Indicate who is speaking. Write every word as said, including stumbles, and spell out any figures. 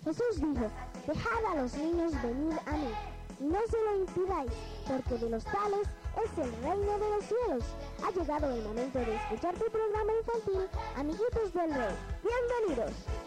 Speaker 1: Jesús dijo: dejad a los niños venir a mí, y no se lo impidáis, porque de los tales es el reino de los cielos. Ha llegado el momento de escuchar tu programa infantil, Amiguitos del Rey. ¡Bienvenidos!